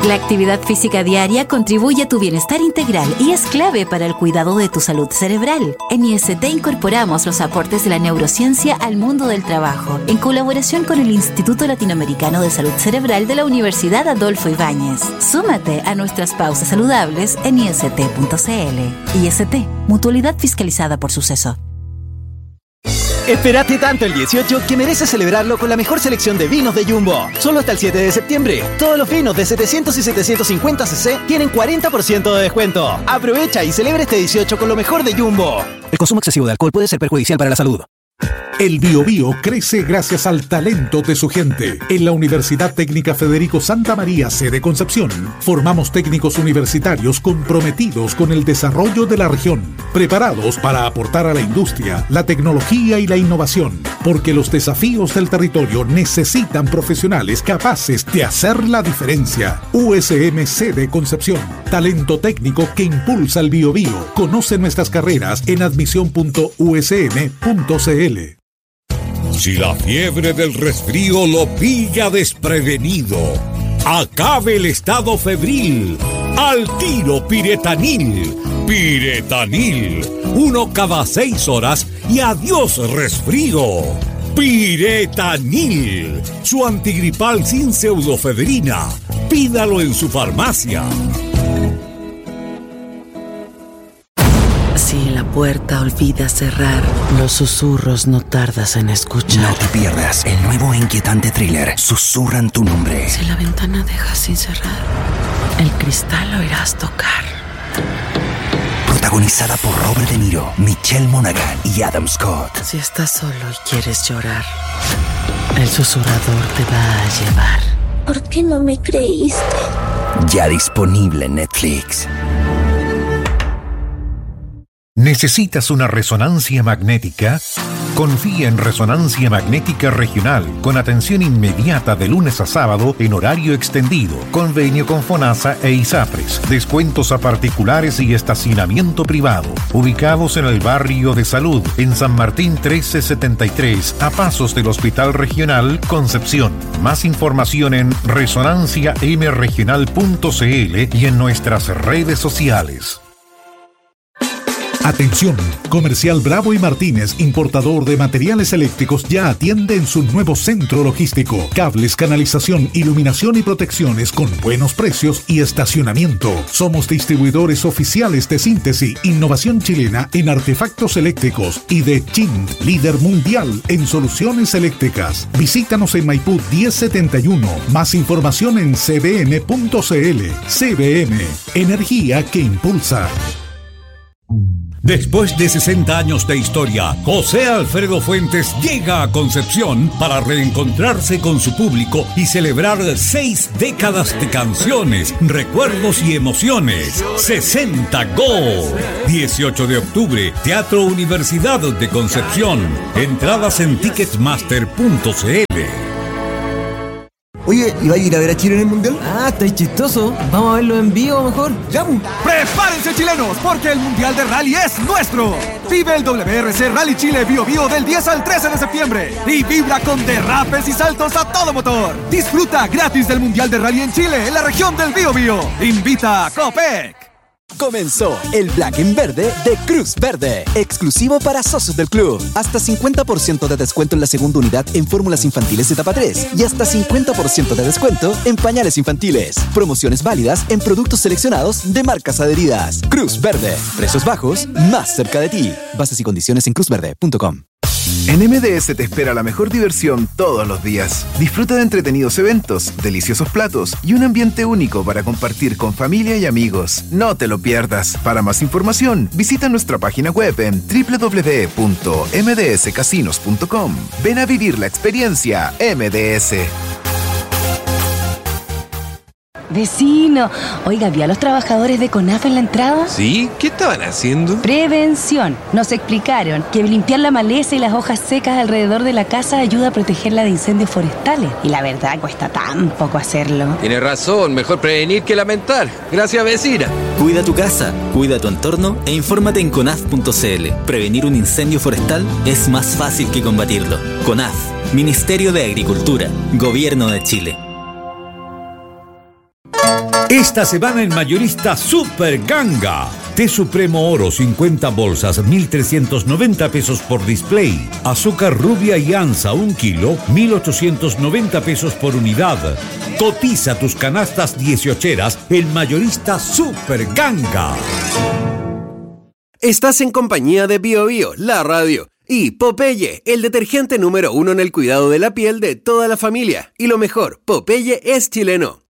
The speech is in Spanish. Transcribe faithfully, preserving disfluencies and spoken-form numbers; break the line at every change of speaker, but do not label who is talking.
La actividad física diaria contribuye a tu bienestar integral y es clave para el cuidado de tu salud cerebral. En I S T incorporamos los aportes de la neurociencia al mundo del trabajo, en colaboración con el Instituto Latinoamericano de Salud Cerebral de la Universidad Adolfo Ibáñez. Súmate a nuestras pausas saludables en i s t punto c l. I S T, mutualidad fiscalizada por Suceso.
Espérate tanto el dieciocho que mereces celebrarlo con la mejor selección de vinos de Jumbo. Solo hasta el siete de septiembre. Todos los vinos de setecientos y setecientos cincuenta centilitros tienen cuarenta por ciento de descuento. Aprovecha y celebra este dieciocho con lo mejor de Jumbo.
El consumo excesivo de alcohol puede ser perjudicial para la salud.
El Biobío crece gracias al talento de su gente. En la Universidad Técnica Federico Santa María, sede Concepción, formamos técnicos universitarios comprometidos con el desarrollo de la región, preparados para aportar a la industria, la tecnología y la innovación, porque los desafíos del territorio necesitan profesionales capaces de hacer la diferencia. U S M Sede Concepción, talento técnico que impulsa el Biobío. Conoce nuestras carreras en admisión punto u s m punto c l.
Si la fiebre del resfrío lo pilla desprevenido, acabe el estado febril. Al tiro Piretanil. Piretanil. Uno cada seis horas y adiós resfrío. Piretanil. Su antigripal sin pseudofedrina. Pídalo en su farmacia.
Si la puerta olvida cerrar, los susurros no tardas en escuchar.
No te pierdas el nuevo e inquietante thriller Susurran tu nombre.
Si la ventana deja sin cerrar, el cristal lo irás tocar.
Protagonizada por Robert De Niro, Michelle Monaghan y Adam Scott.
Si estás solo y quieres llorar, el susurrador te va a llevar.
¿Por qué no me creíste?
Ya disponible en Netflix.
¿Necesitas una resonancia magnética? Confía en Resonancia Magnética Regional, con atención inmediata de lunes a sábado en horario extendido, convenio con FONASA e ISAPRES, descuentos a particulares y estacionamiento privado, ubicados en el barrio de Salud, en San Martín trece setenta y tres, a pasos del Hospital Regional Concepción. Más información en resonancia m regional punto c l y en nuestras redes sociales.
Atención, Comercial Bravo y Martínez, importador de materiales eléctricos, ya atiende en su nuevo centro logístico. Cables, canalización, iluminación y protecciones con buenos precios y estacionamiento. Somos distribuidores oficiales de Síntesis, innovación chilena en artefactos eléctricos, y de Chint, líder mundial en soluciones eléctricas. Visítanos en Maipú diez setenta y uno. Más información en c b m punto c l. C B M, energía que impulsa.
Después de sesenta años de historia, José Alfredo Fuentes llega a Concepción para reencontrarse con su público y celebrar seis décadas de canciones, recuerdos y emociones. sesenta Go. dieciocho de octubre, Teatro Universidad de Concepción. Entradas en ticketmaster punto c l.
Oye, ¿y va a ir a ver a Chile en el Mundial?
Ah, está chistoso. Vamos a verlo en vivo mejor.
¡Ya!
¡Prepárense, chilenos! Porque el Mundial de Rally es nuestro. Vive el W R C Rally Chile Bio Bio del diez al trece de septiembre. Y vibra con derrapes y saltos a todo motor. Disfruta gratis del Mundial de Rally en Chile, en la región del Bio Bio. Invita a Copec.
Comenzó el Black en Verde de Cruz Verde, exclusivo para socios del club. Hasta cincuenta por ciento de descuento en la segunda unidad en fórmulas infantiles de etapa tres y hasta cincuenta por ciento de descuento en pañales infantiles. Promociones válidas en productos seleccionados de marcas adheridas. Cruz Verde, precios bajos, más cerca de ti. Bases y condiciones en cruz verde punto com.
En M D S te espera la mejor diversión todos los días. Disfruta de entretenidos eventos, deliciosos platos y un ambiente único para compartir con familia y amigos. No te lo pierdas. Para más información, visita nuestra página web en doble u doble u doble u punto m d s casinos punto com. Ven a vivir la experiencia M D S.
Vecino, oiga, ¿vio a los trabajadores de CONAF en la entrada?
¿Sí? ¿Qué estaban haciendo?
Prevención. Nos explicaron que limpiar la maleza y las hojas secas alrededor de la casa ayuda a protegerla de incendios forestales. Y la verdad, cuesta tan poco hacerlo.
Tiene razón, mejor prevenir que lamentar. Gracias, vecina.
Cuida tu casa, cuida tu entorno e infórmate en conaf punto c l. Prevenir un incendio forestal es más fácil que combatirlo. CONAF, Ministerio de Agricultura, Gobierno de Chile.
Esta semana en Mayorista Super Ganga. Té Supremo Oro cincuenta bolsas, mil trescientos noventa pesos por display. Azúcar rubia y anza un kilo, mil ochocientos noventa pesos por unidad. Cotiza tus canastas dieciocheras en Mayorista Super Ganga.
Estás en compañía de Bio Bio, la radio. Y Popeye, el detergente número uno en el cuidado de la piel de toda la familia. Y lo mejor, Popeye es chileno.